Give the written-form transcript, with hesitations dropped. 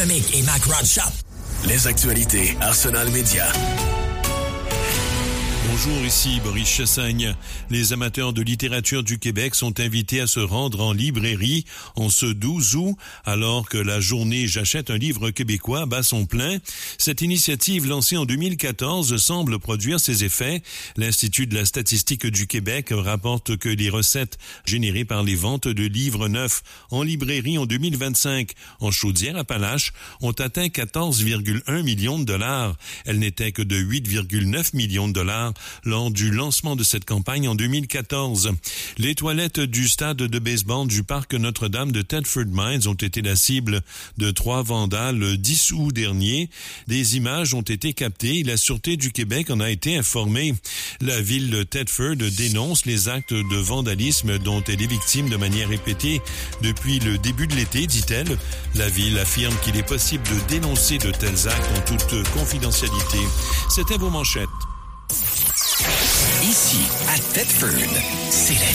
et Macron Shop. Les actualités Arsenal Média. Bonjour, ici Boris Chassagne. Les amateurs de littérature du Québec sont invités à se rendre en librairie en ce 12 août, alors que la journée J'achète un livre québécois bat son plein. Cette initiative lancée en 2014 semble produire ses effets. L'Institut de la statistique du Québec rapporte que les recettes générées par les ventes de livres neufs en librairie en 2025 en Chaudière-Appalaches ont atteint 14,1 millions de dollars. Elles n'étaient que de 8,9 millions de dollars lors du lancement de cette campagne en 2014. Les toilettes du stade de baseball du parc Notre-Dame de Thetford Mines ont été la cible de 3 vandales le 10 août dernier. Des images ont été captées et la Sûreté du Québec en a été informée. La ville de Thetford dénonce les actes de vandalisme dont elle est victime de manière répétée depuis le début de l'été, dit-elle. La ville affirme qu'il est possible de dénoncer de tels actes en toute confidentialité. C'était vos manchettes. Ici, à Thetford, c'est la